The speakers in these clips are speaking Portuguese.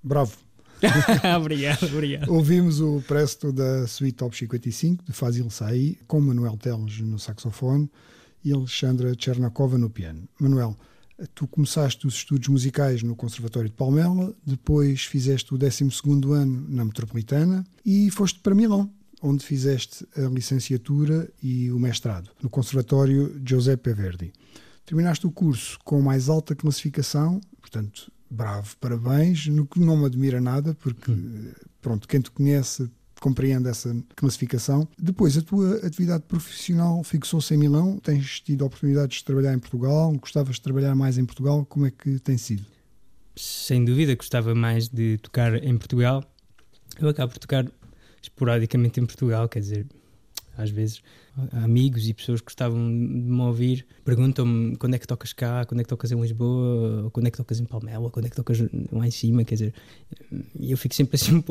Bravo. Obrigado. Ouvimos o Presto da Suite Top 55 de Fazil Say, com Manuel Teles no saxofone e Alexandra Chernakova no piano. Manuel, tu começaste os estudos musicais no Conservatório de Palmela, depois fizeste o 12º ano na Metropolitana e foste para Milão, onde fizeste a licenciatura e o mestrado, no Conservatório Giuseppe Verdi. Terminaste o curso com mais alta classificação, portanto, bravo, parabéns, no que não me admira nada, porque, pronto, quem te conhece compreende essa classificação. Depois, a tua atividade profissional fixou-se em Milão, tens tido oportunidades de trabalhar em Portugal, gostavas de trabalhar mais em Portugal, como é que tem sido? Sem dúvida, gostava mais de tocar em Portugal. Eu acabo por tocar esporadicamente em Portugal, quer dizer, às vezes amigos e pessoas que gostavam de me ouvir perguntam-me quando é que tocas cá, quando é que tocas em Lisboa, quando é que tocas em Palmela, quando é que tocas lá em cima, quer dizer, e eu fico sempre assim um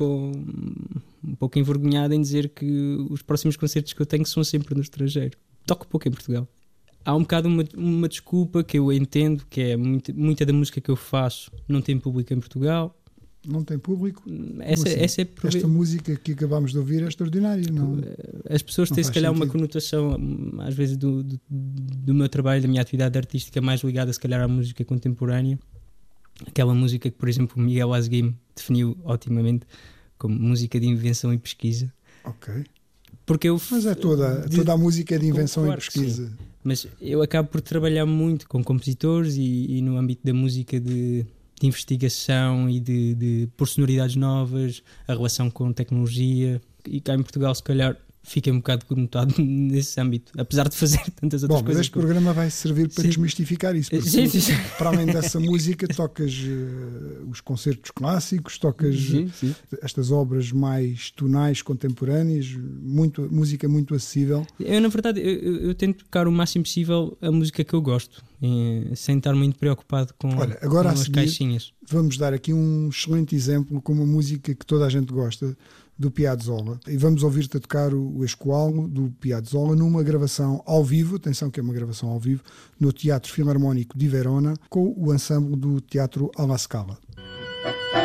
pouco envergonhado em dizer que os próximos concertos que eu tenho são sempre no estrangeiro. Toco pouco em Portugal. Há um bocado uma desculpa que eu entendo, que é muita da música que eu faço não tem público em Portugal. Não tem público? Essa é Esta música que acabámos de ouvir é extraordinária. Não? As pessoas têm se calhar sentido. uma conotação, às vezes, do meu trabalho, da minha atividade artística, mais ligada se calhar à música contemporânea. Aquela música que, por exemplo, o Miguel Asguim definiu otimamente como música de invenção e pesquisa. Ok. Porque Mas é toda a música é de invenção claro e pesquisa. sim. Mas eu acabo por trabalhar muito com compositores e no âmbito da música de investigação e de por sonoridades novas, a relação com tecnologia, e cá em Portugal se calhar fica um bocado conotado nesse âmbito, apesar de fazer tantas outras coisas. Mas este programa vai servir para desmistificar isso, porque sim. para além dessa música tocas os concertos clássicos, tocas estas obras mais tonais, contemporâneas, música muito acessível. Eu, na verdade, eu tento tocar o máximo possível a música que eu gosto, sem estar muito preocupado com, agora com as caixinhas. Vamos dar aqui um excelente exemplo com uma música que toda a gente gosta, do Piazzolla, e vamos ouvir-te a tocar o Esqualo do Piazzolla numa gravação ao vivo, atenção que é uma gravação ao vivo, no Teatro Filarmónico de Verona, com o ensemble do Teatro alla Scala.